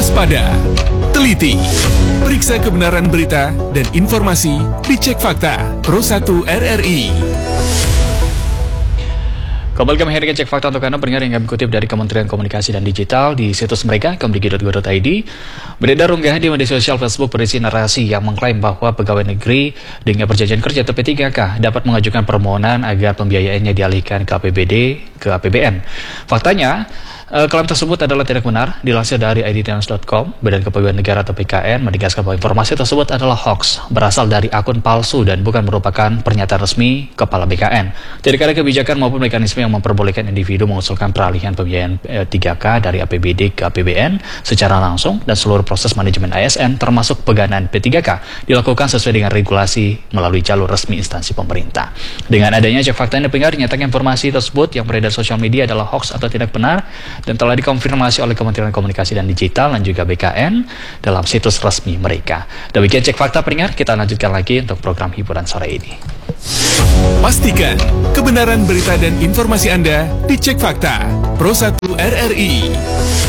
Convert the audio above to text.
waspada, teliti, periksa kebenaran berita dan informasi dicek fakta Pro1 RRI. Kembali kami hadirkan Cek Fakta untuk Anda pendengar yang kami kutip dari Kementerian Komunikasi dan Digital di situs mereka kemdikti.go.id. Beredar unggahan di media sosial Facebook berisi narasi yang mengklaim bahwa pegawai negeri dengan perjanjian kerja atau P3K dapat mengajukan permohonan agar pembiayaannya dialihkan ke APBD ke APBN. Faktanya, klaim tersebut adalah tidak benar. Dilansir dari idtimes.com, Badan Kepegawaian Negara atau BKN menegaskan bahwa informasi tersebut adalah hoax, berasal dari akun palsu dan bukan merupakan pernyataan resmi Kepala BKN. Tidak ada kebijakan maupun mekanisme yang memperbolehkan individu mengusulkan peralihan pembiayaan 3K dari APBD ke APBN secara langsung, dan seluruh proses manajemen ASN termasuk pegangan P3K dilakukan sesuai dengan regulasi melalui jalur resmi instansi pemerintah. Dengan adanya Cek Fakta Anda pendengar dinyatakan informasi tersebut yang beredar sosial media adalah hoax atau tidak benar dan telah dikonfirmasi oleh Kementerian Komunikasi dan Digital dan juga BKN dalam situs resmi mereka. Demikian Cek Fakta pendengar, kita lanjutkan lagi untuk program hiburan sore ini. Pastikan kebenaran berita dan informasi Anda dicek fakta Pro1 RRI.